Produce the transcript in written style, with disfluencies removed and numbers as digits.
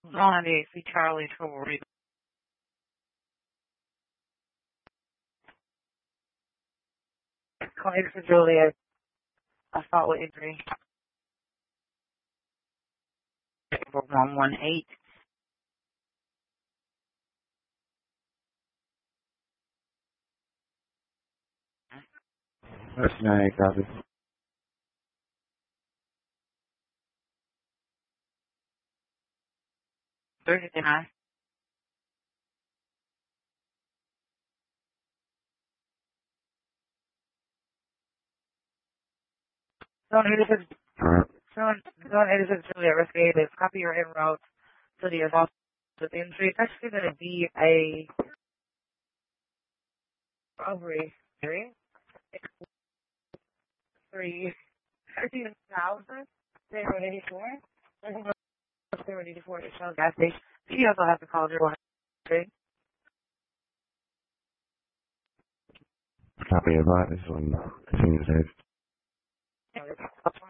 98 Charlie Trouble Read. Calling for Juliet. Assault with injury. 118. That's 98 copy. Thursday night. Zone 86. Zone 86 Juliet investigated. Copy your en route to the assault with injury. It's actually going to be a robbery hearing. 13,000. 084. 084 to Shell gas station. You also have to call your 100. Copy of that is on continuous edge.